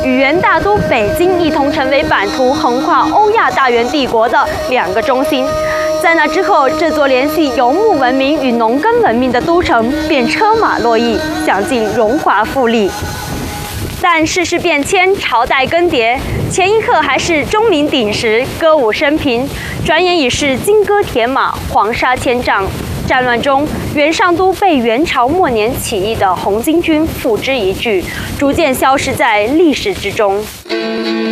与元大都北京一同成为版图横跨欧亚大元帝国的两个中心。在那之后，这座联系游牧文明与农耕文明的都城便车马络绎，享尽荣华富丽。但世事变迁，朝代更迭，前一刻还是钟鸣鼎食、歌舞升平，转眼已是金戈铁马、黄沙千丈。战乱中，元上都被元朝末年起义的红巾军付之一炬，逐渐消失在历史之中。